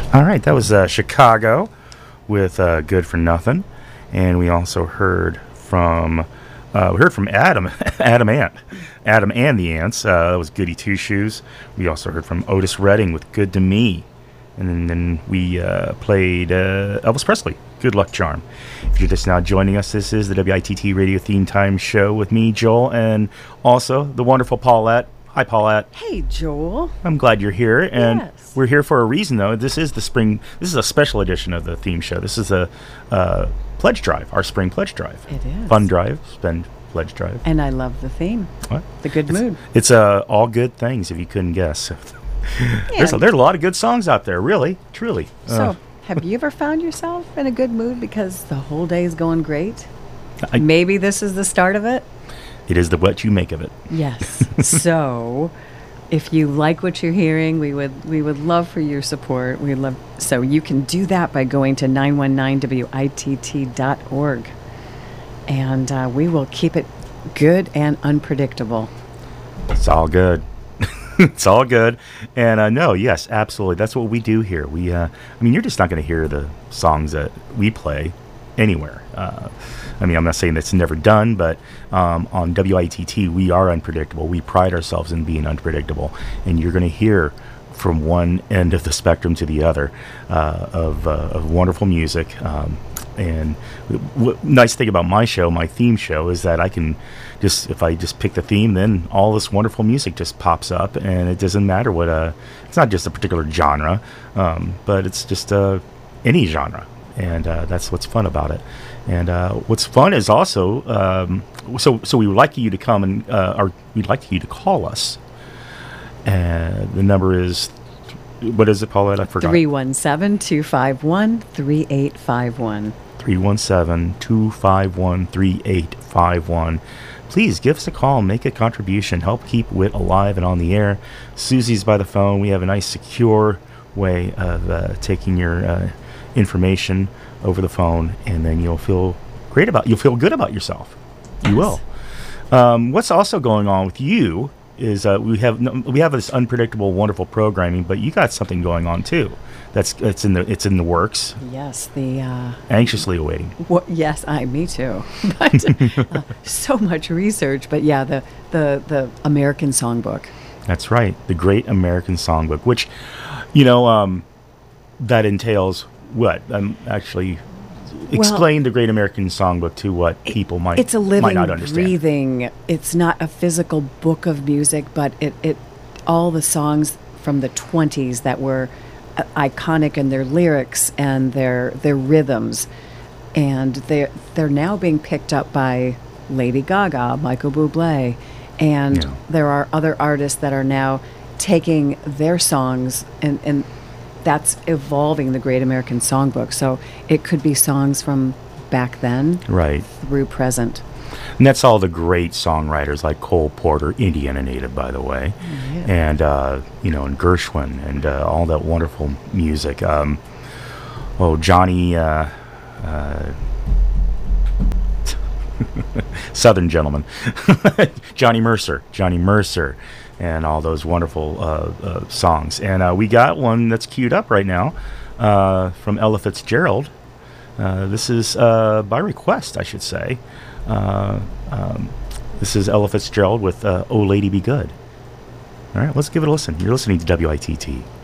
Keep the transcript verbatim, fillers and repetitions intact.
All right, that was uh, Chicago with uh, "Good for Nothing," and we also heard from uh, we heard from Adam, Adam Ant, Adam and the Ants. Uh, that was Goody Two Shoes. We also heard from Otis Redding with "Good to Me," and then, then we uh, played uh, Elvis Presley, "Good Luck Charm." If you're just now joining us, this is the W I T T Radio Theme Time Show with me, Joel, and also the wonderful Paulette. Hi, Paulette. Hey, Joel. I'm glad you're here, and yes. We're here for a reason, though. This is the spring. This is a special edition of the theme show. This is a uh, pledge drive, our spring pledge drive. It is fun drive, spend pledge drive. And I love the theme. What? The good it's, mood. It's uh, all good things. If you couldn't guess, there's a, there's a lot of good songs out there. Really, truly. So, uh, have you ever found yourself in a good mood because the whole day is going great? I, Maybe this is the start of it. It is the what you make of it. Yes. So, if you like what you're hearing, we would we would love for your support. We love so you can do that by going to nine one nine W I T T dot org, and uh, we will keep it good and unpredictable. It's all good. It's all good. And uh, no, yes, absolutely. That's what we do here. We, uh, I mean, you're just not going to hear the songs that we play anywhere. Uh, I mean, I'm not saying that's never done, but um, on W I T T, we are unpredictable. We pride ourselves in being unpredictable. And you're going to hear from one end of the spectrum to the other uh, of, uh, of wonderful music. Um, and w- nice thing about my show, my theme show, is that I can just, if I just pick the theme, then all this wonderful music just pops up, and it doesn't matter what, uh, it's not just a particular genre, um, but it's just uh, any genre. And uh, that's what's fun about it. And uh, what's fun is also, um, so so we would like you to come and, uh, or we'd like you to call us. And the number is, what is it, Paulette? I forgot. three one seven, two five one, three eight five one. three one seven, two five one, three eight five one. Please give us a call, make a contribution, help keep W I T alive and on the air. Susie's by the phone. We have a nice, secure way of uh, taking your uh, information over the phone, and then you'll feel great about, you'll feel good about yourself. You Yes. will. Um, what's also going on with you is uh, we have no, we have this unpredictable, wonderful programming, but you got something going on too. That's it's in the it's in the works. Yes, the uh, Anxiously awaiting. What, yes, I me too. But uh, so much research. But yeah, the the the American Songbook. That's right, the Great American Songbook, which, you know, um, that entails what? Um, actually, explain well, the Great American Songbook to what people might it's a might living, not understand. breathing. It's not a physical book of music, but it it all the songs from the twenties that were uh, iconic in their lyrics and their their rhythms, and they they're now being picked up by Lady Gaga, Michael Bublé, and Yeah. there are other artists that are now taking their songs and and that's evolving the Great American Songbook. So it could be songs from back then Right. through present. And that's all the great songwriters like Cole Porter, Indiana native, by the way, Yeah. and uh, you know, and Gershwin, and uh, all that wonderful music. Um, oh, Johnny, uh, uh, Southern Gentleman, Johnny Mercer, Johnny Mercer, and all those wonderful uh, uh, songs. And uh, we got one that's queued up right now uh, from Ella Fitzgerald. Uh, this is uh, by request, I should say. Uh, um, this is Ella Fitzgerald with uh, "Oh Lady Be Good." All right, let's give it a listen. You're listening to W I T T.